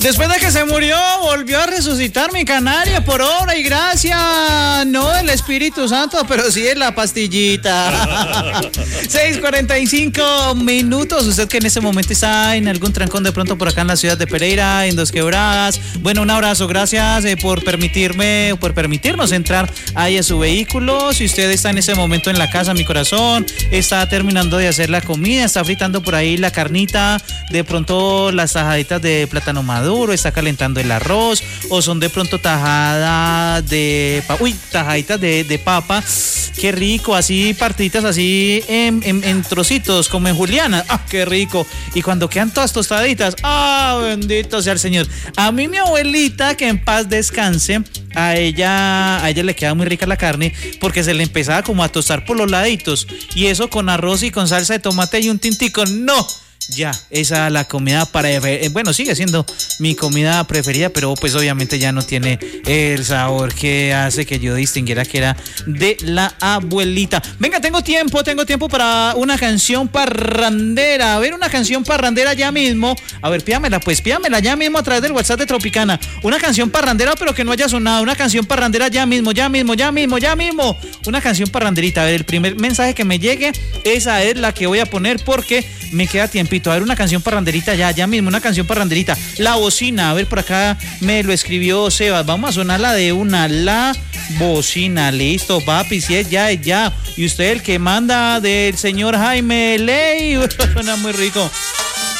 Después de que se murió, volvió a resucitar mi canaria por obra y gracia, no del Espíritu Santo, pero sí de la pastillita. 6:45 minutos. Usted que en este momento está en algún trancón de pronto por acá en la ciudad de Pereira, en Dos Quebradas. Bueno, un abrazo, gracias por permitirnos entrar ahí a su vehículo. Si usted está en ese momento en la casa, mi corazón, está terminando de hacer la comida, está fritando por ahí la carnita, de pronto las tajaditas de plátano maduro, está calentando el arroz, o son de pronto tajaditas de papa, qué rico, así partiditas así en trocitos, como en juliana, qué rico, y cuando quedan todas tostaditas, bendito sea el Señor. A mí mi abuelita, que en paz descanse, a ella le queda muy rica la carne porque se le empezaba como a tostar por los laditos, y eso con arroz y con salsa de tomate y un tintico, no. Ya, esa la comida sigue siendo mi comida preferida, pero pues obviamente ya no tiene el sabor que hace que yo distinguiera que era de la abuelita. Venga, tengo tiempo para una canción parrandera. A ver, una canción parrandera ya mismo. A ver, pídamela ya mismo a través del WhatsApp de Tropicana. Una canción parrandera, pero que no haya sonado. Una canción parrandera ya mismo. Una canción parranderita. A ver, el primer mensaje que me llegue, esa es la que voy a poner porque me queda tiempito. A ver, una canción parranderita ya mismo, una canción parranderita. La bocina, a ver, por acá me lo escribió Sebas. Vamos a sonarla de una, la bocina. Listo, papi, si es ya. Y usted el que manda del señor Jaime Ley. Suena muy rico.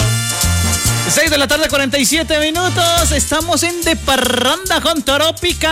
6 de la tarde, 47 minutos. Estamos en De Parranda con Tropicana.